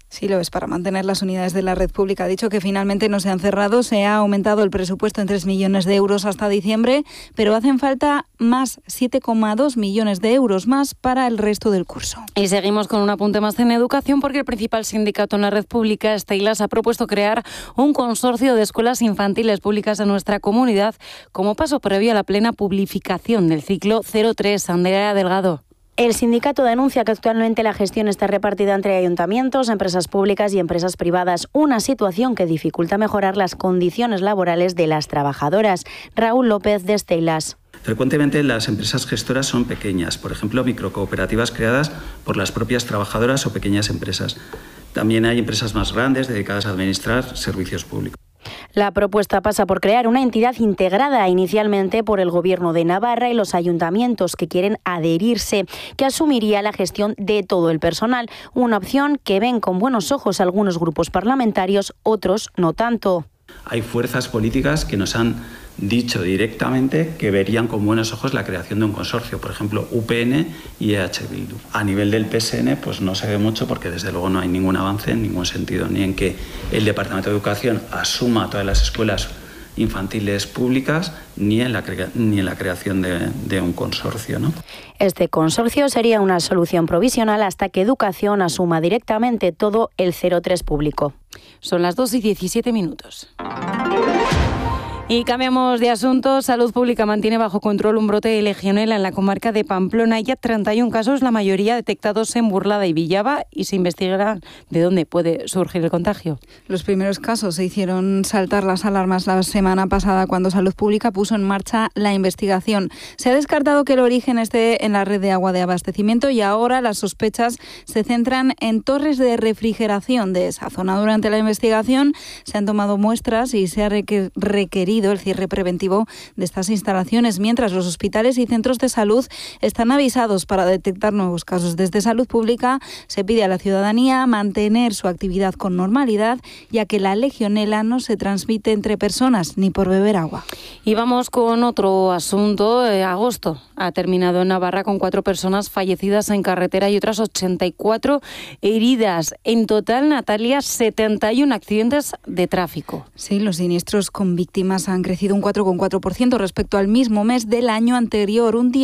Sí, lo es, para mantener las unidades de la red pública. Ha dicho que finalmente no se han cerrado, se ha aumentado el presupuesto en 3 millones de euros hasta diciembre, pero hacen falta más 7,2 millones de euros más para el resto del curso. Y seguimos con un apunte más en educación, porque el principal sindicato en la red pública, Steilas, ha propuesto crear un consorcio de escuelas infantiles públicas en nuestra comunidad como paso previo a la plena publificación del ciclo 03. Andrea Delgado. El sindicato denuncia que actualmente la gestión está repartida entre ayuntamientos, empresas públicas y empresas privadas, una situación que dificulta mejorar las condiciones laborales de las trabajadoras. Raúl López, de Steilas. Frecuentemente las empresas gestoras son pequeñas, por ejemplo, microcooperativas creadas por las propias trabajadoras o pequeñas empresas. También hay empresas más grandes dedicadas a administrar servicios públicos. La propuesta pasa por crear una entidad integrada inicialmente por el Gobierno de Navarra y los ayuntamientos que quieren adherirse, que asumiría la gestión de todo el personal, una opción que ven con buenos ojos algunos grupos parlamentarios, otros no tanto. Hay fuerzas políticas que nos han dicho directamente que verían con buenos ojos la creación de un consorcio, por ejemplo, UPN y EH Bildu. A nivel del PSN, pues no se ve mucho porque desde luego no hay ningún avance en ningún sentido, ni en que el Departamento de Educación asuma todas las escuelas infantiles públicas, ni en la creación de un consorcio, ¿no? Este consorcio sería una solución provisional hasta que Educación asuma directamente todo el 03 público. Son las 2:17. Y cambiamos de asunto. Salud Pública mantiene bajo control un brote de legionela en la comarca de Pamplona. Ya 31 casos, la mayoría detectados en Burlada y Villava, y se investigará de dónde puede surgir el contagio. Los primeros casos se hicieron saltar las alarmas la semana pasada cuando Salud Pública puso en marcha la investigación. Se ha descartado que el origen esté en la red de agua de abastecimiento y ahora las sospechas se centran en torres de refrigeración de esa zona. Durante la investigación se han tomado muestras y se ha requerido el cierre preventivo de estas instalaciones, mientras los hospitales y centros de salud están avisados para detectar nuevos casos. Desde Salud Pública se pide a la ciudadanía mantener su actividad con normalidad, ya que la legionela no se transmite entre personas ni por beber agua. Y vamos con otro asunto. Agosto ha terminado en Navarra con 4 personas fallecidas en carretera y otras 84 heridas. En total, Natalia, 71 accidentes de tráfico. Sí, los siniestros con víctimas han crecido un 4,4% respecto al mismo mes del año anterior, un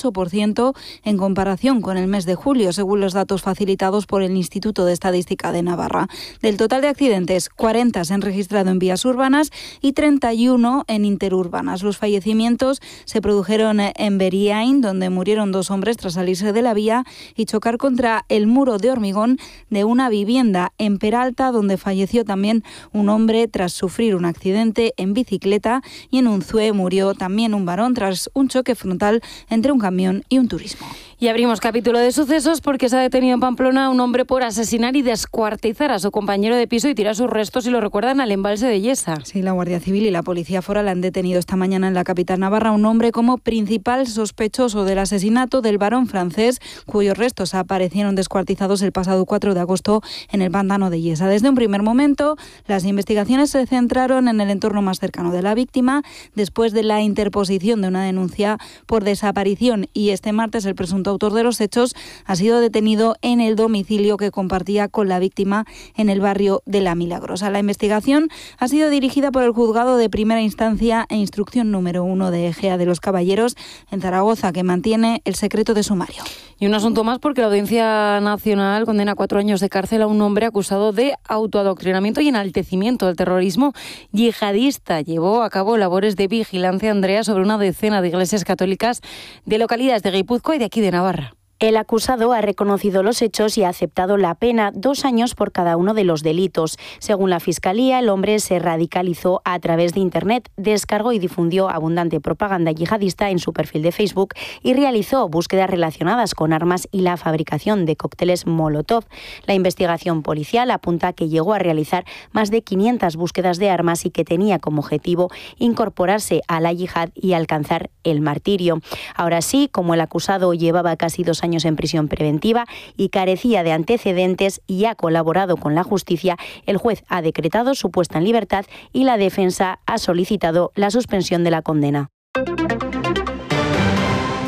18% en comparación con el mes de julio, según los datos facilitados por el Instituto de Estadística de Navarra. Del total de accidentes, 40 se han registrado en vías urbanas y 31 en interurbanas. Los fallecimientos se produjeron en Beriain, donde murieron 2 hombres tras salirse de la vía y chocar contra el muro de hormigón de una vivienda. En Peralta, donde falleció también un hombre tras sufrir un accidente en bicicleta, y en Unzué murió también un varón tras un choque frontal entre un camión y un turismo. Y abrimos capítulo de sucesos porque se ha detenido en Pamplona un hombre por asesinar y descuartizar a su compañero de piso y tirar sus restos, y lo recuerdan, al embalse de Yesa. Sí, la Guardia Civil y la Policía Foral han detenido esta mañana en la capital navarra a un hombre como principal sospechoso del asesinato del varón francés, cuyos restos aparecieron descuartizados el pasado 4 de agosto en el pantano de Yesa. Desde un primer momento, las investigaciones se centraron en el entorno más cercano de la víctima, después de la interposición de una denuncia por desaparición, y este martes el presunto autor de los hechos ha sido detenido en el domicilio que compartía con la víctima en el barrio de La Milagrosa. La investigación ha sido dirigida por el Juzgado de Primera Instancia e Instrucción número 1 de Egea de los Caballeros en Zaragoza, que mantiene el secreto de sumario. Y un asunto más, porque la Audiencia Nacional condena a 4 años de cárcel a un hombre acusado de autoadoctrinamiento y enaltecimiento del terrorismo yihadista. Llevó a cabo labores de vigilancia, Andrea, sobre una decena de iglesias católicas de localidades de Guipúzcoa y de aquí de Navarra. El acusado ha reconocido los hechos y ha aceptado la pena, 2 años por cada uno de los delitos. Según la Fiscalía, el hombre se radicalizó a través de Internet, descargó y difundió abundante propaganda yihadista en su perfil de Facebook y realizó búsquedas relacionadas con armas y la fabricación de cócteles Molotov. La investigación policial apunta a que llegó a realizar más de 500 búsquedas de armas y que tenía como objetivo incorporarse a la yihad y alcanzar el martirio. Ahora sí, como el acusado llevaba casi 2 años en prisión preventiva y carecía de antecedentes y ha colaborado con la justicia, el juez ha decretado su puesta en libertad y la defensa ha solicitado la suspensión de la condena.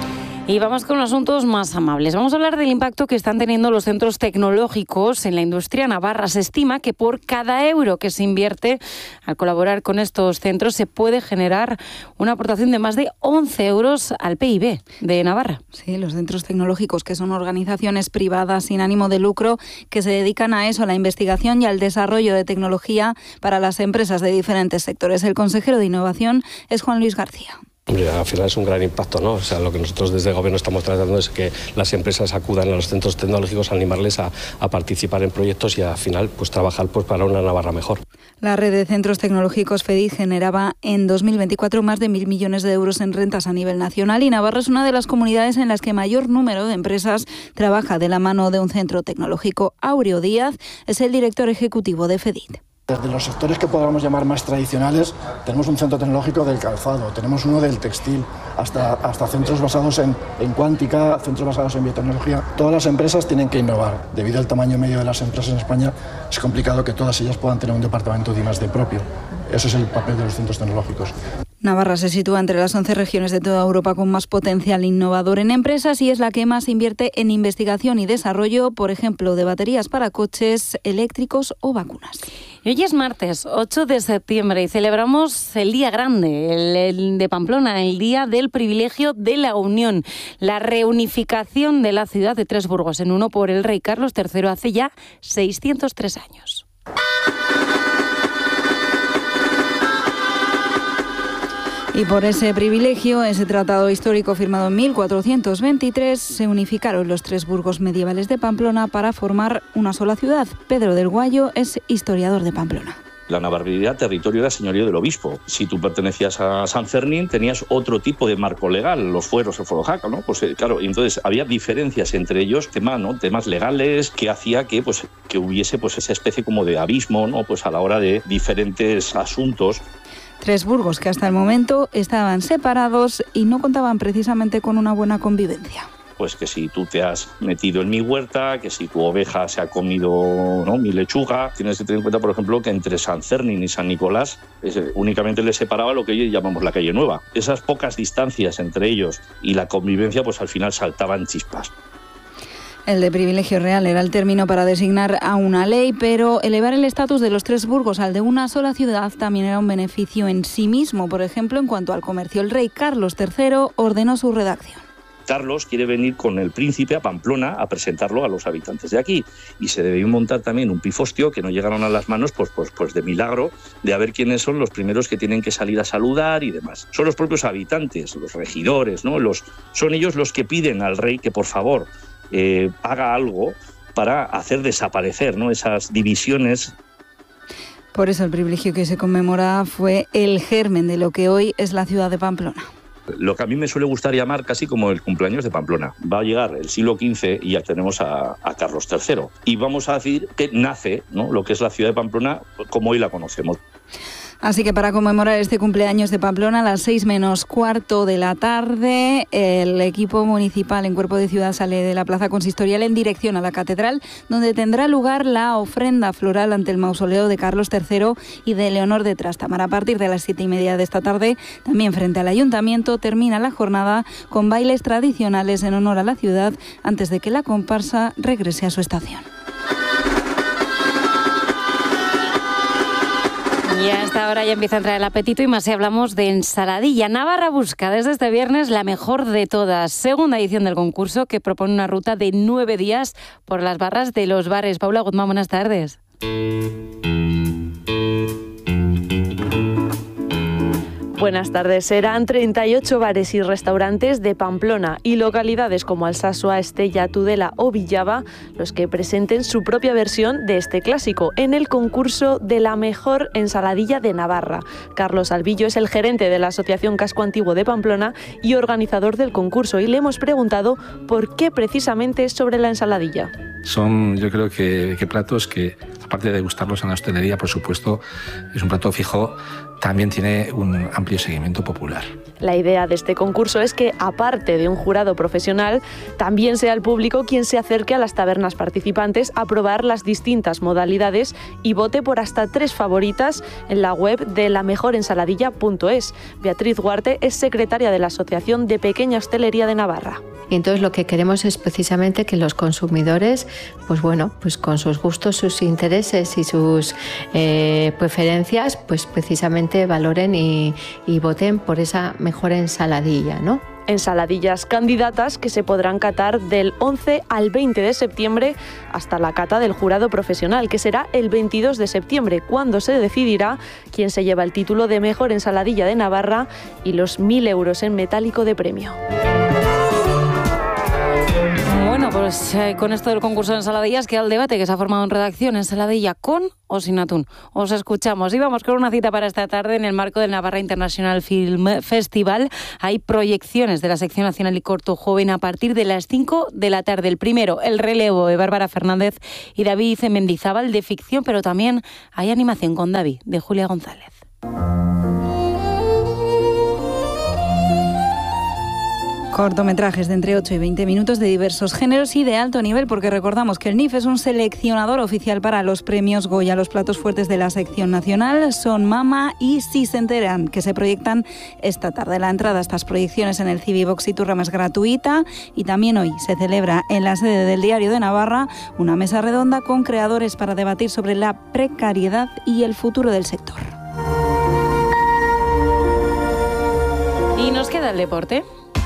Y vamos con asuntos más amables. Vamos a hablar del impacto que están teniendo los centros tecnológicos en la industria navarra. Se estima que por cada euro que se invierte al colaborar con estos centros se puede generar una aportación de más de 11 euros al PIB de Navarra. Sí, los centros tecnológicos, que son organizaciones privadas sin ánimo de lucro que se dedican a eso, a la investigación y al desarrollo de tecnología para las empresas de diferentes sectores. El consejero de Innovación es Juan Luis García. Al final es un gran impacto, ¿no? O sea, lo que nosotros desde el Gobierno estamos tratando es que las empresas acudan a los centros tecnológicos, animarles a participar en proyectos y al final pues trabajar pues para una Navarra mejor. La red de centros tecnológicos FEDIC generaba en 2024 más de 1.000 millones de euros en rentas a nivel nacional y Navarra es una de las comunidades en las que mayor número de empresas trabaja de la mano de un centro tecnológico. Áureo Díaz es el director ejecutivo de FEDIC. Desde los sectores que podamos llamar más tradicionales, tenemos un centro tecnológico del calzado, tenemos uno del textil, hasta centros basados en cuántica, centros basados en biotecnología. Todas las empresas tienen que innovar. Debido al tamaño medio de las empresas en España, es complicado que todas ellas puedan tener un departamento de I+D propio. Ese es el papel de los centros tecnológicos. Navarra se sitúa entre las 11 regiones de toda Europa con más potencial innovador en empresas y es la que más invierte en investigación y desarrollo, por ejemplo, de baterías para coches eléctricos o vacunas. Y hoy es martes 8 de septiembre y celebramos el Día Grande, el de Pamplona, el Día del Privilegio de la Unión, la reunificación de la ciudad de Tres Burgos en uno por el rey Carlos III hace ya 603 años. Y por ese privilegio, ese tratado histórico firmado en 1423, se unificaron los tres burgos medievales de Pamplona para formar una sola ciudad. Pedro del Guayo es historiador de Pamplona. La navarralidad territorio era señorío del obispo. Si tú pertenecías a San Fermín, tenías otro tipo de marco legal, los fueros, el forojaco, ¿no? Pues claro, entonces había diferencias entre ellos, temas legales, que hacía que hubiese pues esa especie como de abismo, ¿no? Pues a la hora de diferentes asuntos. Tres burgos que hasta el momento estaban separados y no contaban precisamente con una buena convivencia. Pues que si tú te has metido en mi huerta, que si tu oveja se ha comido, ¿no?, mi lechuga. Tienes que tener en cuenta, por ejemplo, que entre San Fermín y San Nicolás únicamente les separaba lo que hoy llamamos la calle Nueva. Esas pocas distancias entre ellos y la convivencia, pues al final saltaban chispas. El de privilegio real era el término para designar a una ley, pero elevar el estatus de los tres burgos al de una sola ciudad también era un beneficio en sí mismo. Por ejemplo, en cuanto al comercio, el rey Carlos III ordenó su redacción. Carlos quiere venir con el príncipe a Pamplona a presentarlo a los habitantes de aquí y se debió montar también un pifostio que no llegaron a las manos pues de milagro de a ver quiénes son los primeros que tienen que salir a saludar y demás. Son los propios habitantes, los regidores, ¿no? Son ellos los que piden al rey que por favor haga algo para hacer desaparecer, ¿no?, esas divisiones. Por eso el privilegio que se conmemora fue el germen de lo que hoy es la ciudad de Pamplona. Lo que a mí me suele gustar llamar casi como el cumpleaños de Pamplona. Va a llegar el siglo XV y ya tenemos a Carlos III. Y vamos a decir que nace, ¿no?, lo que es la ciudad de Pamplona como hoy la conocemos. Así que para conmemorar este cumpleaños de Pamplona, a las 6:15 de la tarde, el equipo municipal en Cuerpo de Ciudad sale de la Plaza Consistorial en dirección a la Catedral, donde tendrá lugar la ofrenda floral ante el mausoleo de Carlos III y de Leonor de Trastámara. A partir de las 7:30 de esta tarde, también frente al Ayuntamiento, termina la jornada con bailes tradicionales en honor a la ciudad antes de que la comparsa regrese a su estación. Y a esta hora ya empieza a entrar el apetito y más si hablamos de ensaladilla. Navarra busca desde este viernes la mejor de todas. Segunda edición del concurso que propone una ruta de 9 días por las barras de los bares. Paula Guzmán, buenas tardes. Buenas tardes. Serán 38 bares y restaurantes de Pamplona y localidades como Alsasua, Estella, Tudela o Villava los que presenten su propia versión de este clásico en el concurso de la mejor ensaladilla de Navarra. Carlos Albillo es el gerente de la Asociación Casco Antiguo de Pamplona y organizador del concurso y le hemos preguntado por qué precisamente sobre la ensaladilla. Son, yo creo que platos que aparte de gustarlos en la hostelería, por supuesto, es un plato fijo, también tiene un amplio seguimiento popular. La idea de este concurso es que, aparte de un jurado profesional, también sea el público quien se acerque a las tabernas participantes a probar las distintas modalidades y vote por hasta 3 favoritas en la web de lamejorensaladilla.es. Beatriz Huarte es secretaria de la Asociación de Pequeña Hostelería de Navarra. Y entonces lo que queremos es precisamente que los consumidores, pues con sus gustos, sus intereses y sus preferencias, pues precisamente valoren y voten por esa mejor ensaladilla, ¿no? Ensaladillas candidatas que se podrán catar del 11 al 20 de septiembre hasta la cata del jurado profesional, que será el 22 de septiembre, cuando se decidirá quién se lleva el título de mejor ensaladilla de Navarra y los 1.000 euros en metálico de premio. Bueno, pues con esto del concurso de ensaladillas queda el debate que se ha formado en redacción: ensaladilla con o sin atún. Os escuchamos y vamos con una cita para esta tarde en el marco del Navarra International Film Festival. Hay proyecciones de la sección nacional y corto joven a partir de las 5 de la tarde. El primero, El relevo, de Bárbara Fernández y David Mendizábal, de ficción, pero también hay animación con David, de Julia González. Cortometrajes de entre 8 y 20 minutos de diversos géneros y de alto nivel, porque recordamos que el NIF es un seleccionador oficial para los premios Goya. Los platos fuertes de la sección nacional son Mama y Si se enteran, que se proyectan esta tarde. La entrada a estas proyecciones en el Civibox Iturrama es gratuita, y también hoy se celebra en la sede del Diario de Navarra una mesa redonda con creadores para debatir sobre la precariedad y el futuro del sector. Y nos queda el deporte.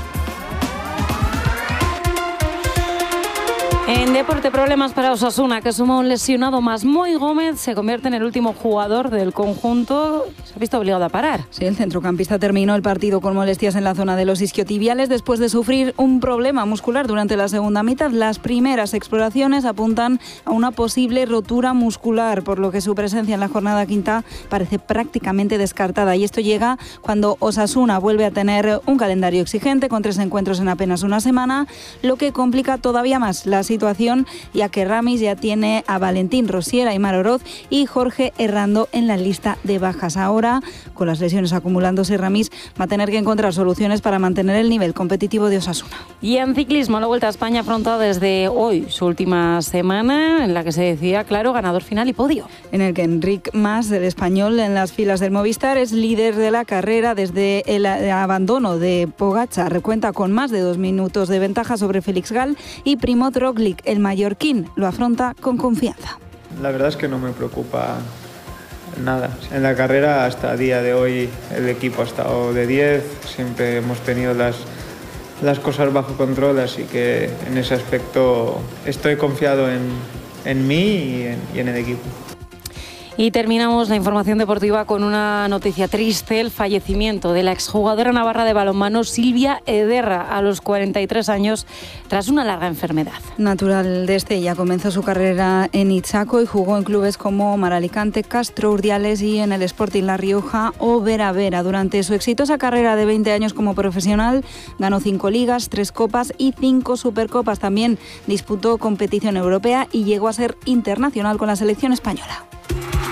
En deporte, problemas para Osasuna, que suma un lesionado más. Moi Gómez se convierte en el último jugador del conjunto. Se ha visto obligado a parar. Sí, el centrocampista terminó el partido con molestias en la zona de los isquiotibiales después de sufrir un problema muscular durante la segunda mitad. Las primeras exploraciones apuntan a una posible rotura muscular, por lo que su presencia en la jornada quinta parece prácticamente descartada. Y esto llega cuando Osasuna vuelve a tener un calendario exigente con 3 encuentros en apenas una semana, lo que complica todavía más la situación, ya que Ramis ya tiene a Valentín Rosier, Aimar Oroz y Jorge Herrando en la lista de bajas. Ahora, con las lesiones acumulándose, Ramis va a tener que encontrar soluciones para mantener el nivel competitivo de Osasuna. Y en ciclismo, la Vuelta a España afronta desde hoy su última semana, en la que se decía claro ganador final y podio. En el que Enric Mas, el español en las filas del Movistar, es líder de la carrera desde el abandono de Pogačar. Cuenta con más de 2 minutos de ventaja sobre Félix Gal, y Primoz Roglic, el mallorquín, lo afronta con confianza. La verdad es que no me preocupa nada. En la carrera hasta el día de hoy el equipo ha estado de 10, siempre hemos tenido las cosas bajo control, así que en ese aspecto estoy confiado en mí y en el equipo. Y terminamos la información deportiva con una noticia triste: el fallecimiento de la exjugadora navarra de balonmano Silvia Ederra a los 43 años tras una larga enfermedad. Natural de Estella, comenzó su carrera en Itzaco y jugó en clubes como Mar Alicante, Castro Urdiales y en el Sporting La Rioja o Vera Vera. Durante su exitosa carrera de 20 años como profesional ganó 5 ligas, 3 copas y 5 supercopas. También disputó competición europea y llegó a ser internacional con la selección española.